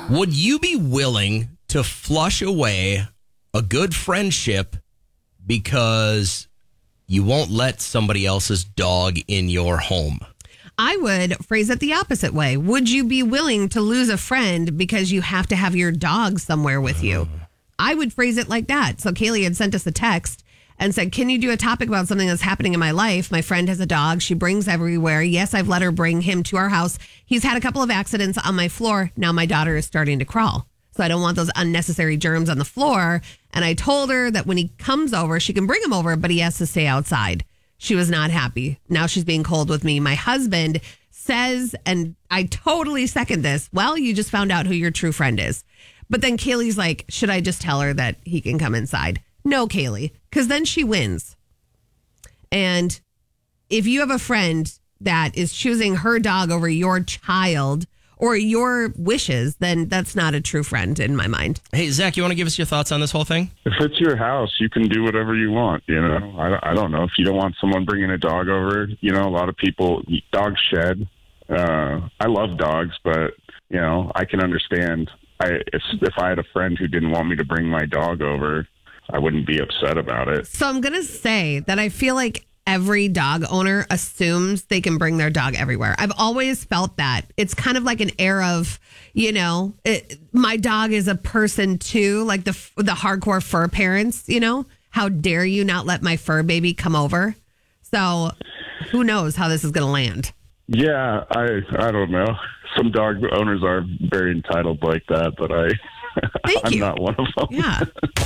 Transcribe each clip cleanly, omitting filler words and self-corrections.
Would you be willing to flush away a good friendship because you won't let somebody else's dog in your home? I would phrase it the opposite way. Would you be willing to lose a friend because you have to have your dog somewhere with you? I would phrase it like that. So Kaylee had sent us a text and said, can you do a topic about something that's happening in my life? My friend has a dog she brings everywhere. Yes, I've let her bring him to our house. He's had a couple of accidents on my floor. Now my daughter is starting to crawl. So I don't want those unnecessary germs on the floor. And I told her that when he comes over, she can bring him over, but he has to stay outside. She was not happy. Now she's being cold with me. My husband says, and I totally second this, well, you just found out who your true friend is. But then Kaylee's like, should I just tell her that he can come inside? No, Kaylee, because then she wins. And if you have a friend that is choosing her dog over your child or your wishes, then that's not a true friend in my mind. Hey, Zach, you want to give us your thoughts on this whole thing? If it's your house, you can do whatever you want. You know, I don't know if you don't want someone bringing a dog over. You know, a lot of people, dogs shed. I love dogs, but, you know, I can understand. If I had a friend who didn't want me to bring my dog over, I wouldn't be upset about it. So I'm going to say that I feel like every dog owner assumes they can bring their dog everywhere. I've always felt that. It's kind of like an air of, you know, my dog is a person too, like the hardcore fur parents, you know, how dare you not let my fur baby come over? So who knows how this is going to land? Yeah, I don't know. Some dog owners are very entitled like that, but I'm not one of them. Yeah.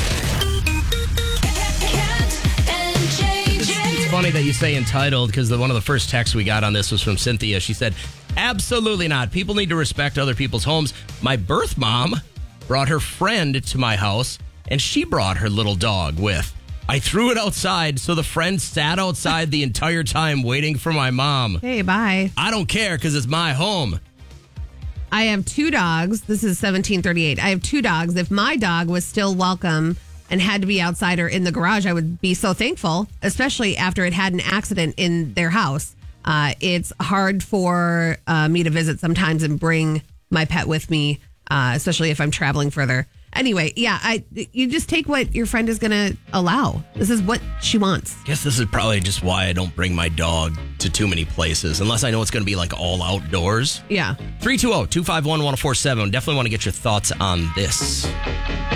It's funny that you say entitled because one of the first texts we got on this was from Cynthia. She said, absolutely not. People need to respect other people's homes. My birth mom brought her friend to my house, and she brought her little dog with. I threw it outside, so the friend sat outside the entire time waiting for my mom. Hey, bye. I don't care because it's my home. I have two dogs. This is 1738. I have two dogs. If my dog was still welcome and had to be outside or in the garage, I would be so thankful, especially after it had an accident in their house. It's hard for me to visit sometimes and bring my pet with me, especially if I'm traveling further. Anyway, yeah, you just take what your friend is going to allow. This is what she wants. I guess this is probably just why I don't bring my dog to too many places, unless I know it's going to be like all outdoors. Yeah. 320-251-1047. Definitely want to get your thoughts on this.